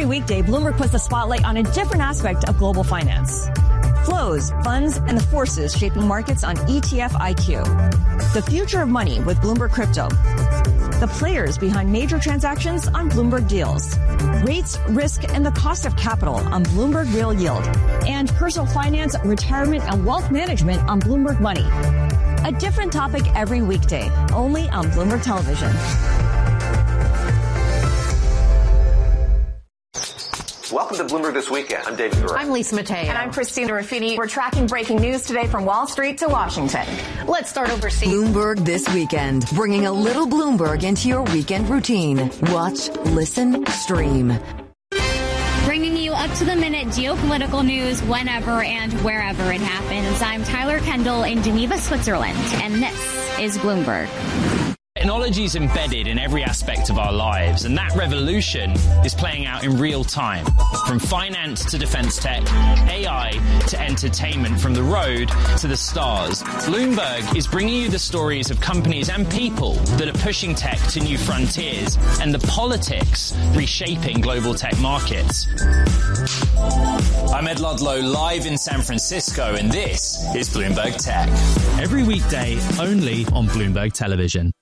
weekday, Bloomberg puts the spotlight on a different aspect of global finance. Flows, funds, and the forces shaping markets on ETF IQ. The future of money with Bloomberg Crypto. The players behind major transactions on Bloomberg Deals. Rates, risk, and the cost of capital on Bloomberg Real Yield. And personal finance, retirement, and wealth management on Bloomberg Money. A different topic every weekday, only on Bloomberg Television. Welcome to Bloomberg This Weekend. I'm David Thoreau. I'm Lisa Mateo. And I'm Christina Ruffini. We're tracking breaking news today from Wall Street to Washington. Let's start overseas. Bloomberg This Weekend, bringing a little Bloomberg into your weekend routine. Watch, listen, stream. Bringing you up-to-the-minute geopolitical news whenever and wherever it happens. I'm Tyler Kendall in Geneva, Switzerland, and this is Bloomberg. Technology is embedded in every aspect of our lives, and that revolution is playing out in real time. From finance to defense tech, AI to entertainment, from the road to the stars. Bloomberg is bringing you the stories of companies and people that are pushing tech to new frontiers and the politics reshaping global tech markets. I'm Ed Ludlow, live in San Francisco, and this is Bloomberg Tech. Every weekday, only on Bloomberg Television.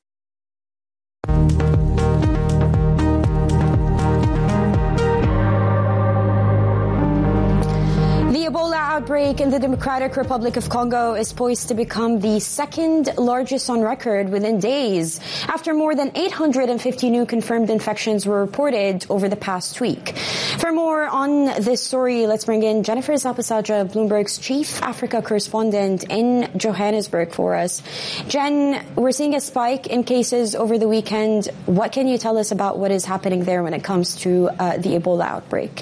The Ebola outbreak in the Democratic Republic of Congo is poised to become the second largest on record within days after more than 850 new confirmed infections were reported over the past week. For more on this story, let's bring in Jennifer Zapasadra, Bloomberg's chief Africa correspondent in Johannesburg for us. Jen, we're seeing a spike in cases over the weekend. What can you tell us about what is happening there when it comes to the Ebola outbreak?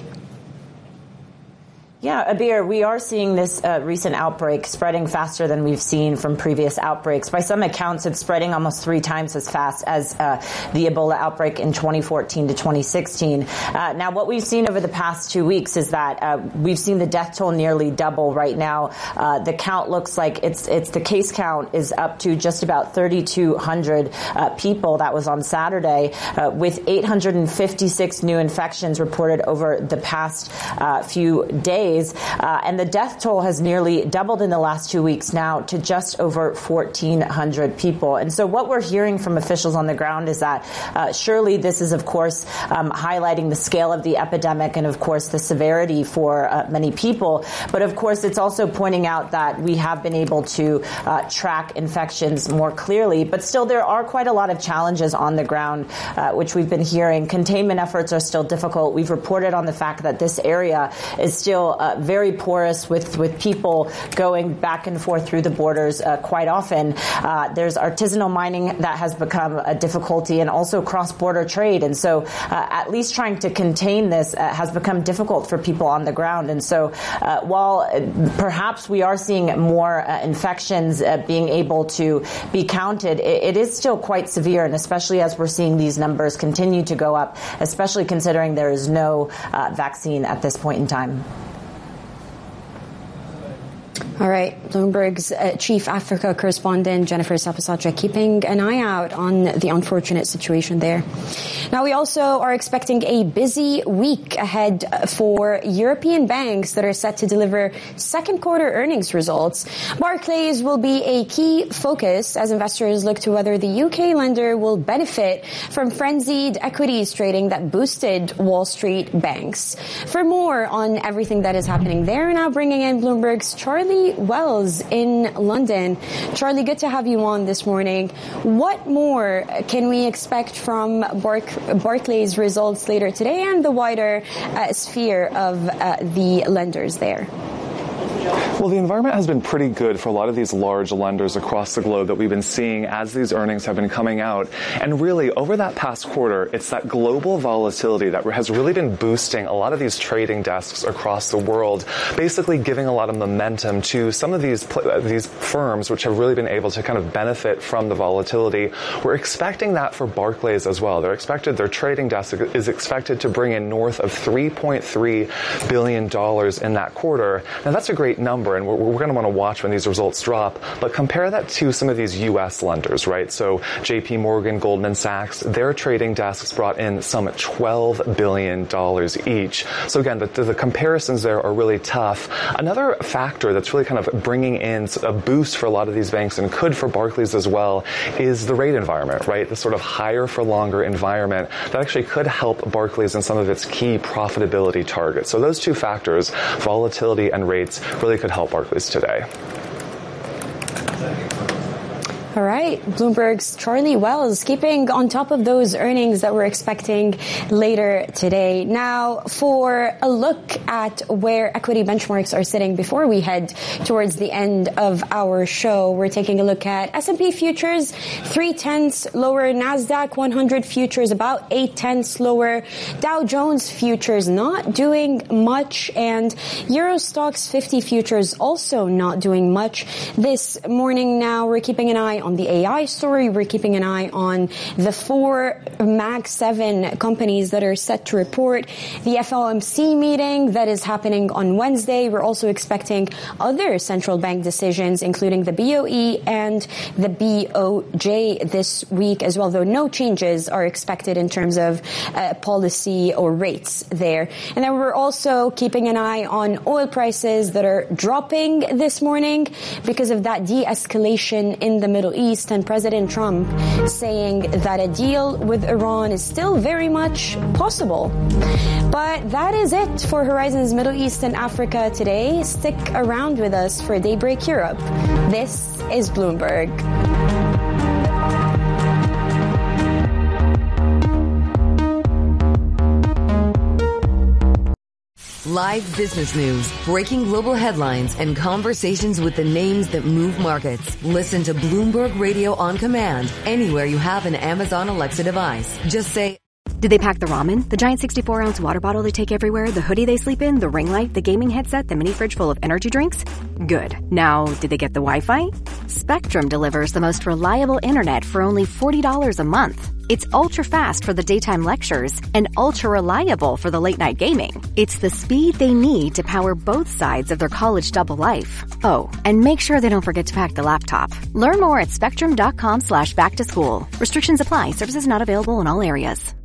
Yeah, Abir, we are seeing this recent outbreak spreading faster than we've seen from previous outbreaks. By some accounts, it's spreading almost 3 times as fast as the Ebola outbreak in 2014 to 2016. Now, what we've seen over the past 2 weeks is that we've seen the death toll nearly double right now. The count looks like the case count is up to just about 3,200 people. That was on Saturday, with 856 new infections reported over the past few days. And the death toll has nearly doubled in the last 2 weeks now to just over 1,400 people. And so what we're hearing from officials on the ground is that surely this is, of course, highlighting the scale of the epidemic and, of course, the severity for many people. But, of course, it's also pointing out that we have been able to track infections more clearly. But still, there are quite a lot of challenges on the ground, which we've been hearing. Containment efforts are still difficult. We've reported on the fact that this area is still very porous with people going back and forth through the borders quite often. There's artisanal mining that has become a difficulty, and also cross-border trade. And so at least trying to contain this has become difficult for people on the ground. And so while perhaps we are seeing more infections being able to be counted, it is still quite severe, and especially as we're seeing these numbers continue to go up, especially considering there is no vaccine at this point in time. All right. Bloomberg's chief Africa correspondent, Jennifer Zapasadra, keeping an eye out on the unfortunate situation there. Now, we also are expecting a busy week ahead for European banks that are set to deliver second quarter earnings results. Barclays will be a key focus as investors look to whether the UK lender will benefit from frenzied equities trading that boosted Wall Street banks. For more on everything that is happening there, now bringing in Bloomberg's Charlie Wells in London. Charlie, good to have you on this morning. What more can we expect from Barclays results later today and the wider sphere of the lenders there? Well, the environment has been pretty good for a lot of these large lenders across the globe that we've been seeing as these earnings have been coming out. And really, over that past quarter, it's that global volatility that has really been boosting a lot of these trading desks across the world, basically giving a lot of momentum to some of these firms which have really been able to kind of benefit from the volatility. We're expecting that for Barclays as well. Their trading desk is expected to bring in north of $3.3 billion in that quarter. Now, that's a great great number, and we're going to want to watch when these results drop, but compare that to some of these U.S. lenders, right? So JP Morgan, Goldman Sachs, their trading desks brought in some $12 billion each. So again, the comparisons there are really tough. Another factor that's really kind of bringing in a boost for a lot of these banks, and could for Barclays as well, is the rate environment, right? The sort of higher for longer environment that actually could help Barclays in some of its key profitability targets. So those two factors, volatility and rates, really could help Barclays today. All right. Bloomberg's Charlie Wells keeping on top of those earnings that we're expecting later today. Now, for a look at where equity benchmarks are sitting before we head towards the end of our show, we're taking a look at S&P futures, 0.3 lower. NASDAQ 100 futures about 0.8 lower. Dow Jones futures not doing much. And Euro Stoxx 50 futures also not doing much this morning. Now, we're keeping an eye on the AI story. We're keeping an eye on the 4 Mag 7 companies that are set to report, the FOMC meeting that is happening on Wednesday. We're also expecting other central bank decisions, including the BOE and the BOJ this week as well, though no changes are expected in terms of policy or rates there. And then we're also keeping an eye on oil prices that are dropping this morning because of that de-escalation in the Middle East, and President Trump saying that a deal with Iran is still very much possible. But that is it for Horizons Middle East and Africa today. Stick around with us for Daybreak Europe. This is Bloomberg. Live business news, breaking global headlines, and conversations with the names that move markets. Listen to Bloomberg Radio on command anywhere you have an Amazon Alexa device. Just say, did they pack the ramen, the giant 64-ounce water bottle they take everywhere, the hoodie they sleep in, the ring light, the gaming headset, the mini fridge full of energy drinks? Good. Now, did they get the Wi-Fi? Spectrum delivers the most reliable internet for only $40 a month. It's ultra-fast for the daytime lectures and ultra-reliable for the late-night gaming. It's the speed they need to power both sides of their college double life. Oh, and make sure they don't forget to pack the laptop. Learn more at spectrum.com/back-to-school. Restrictions apply. Services not available in all areas.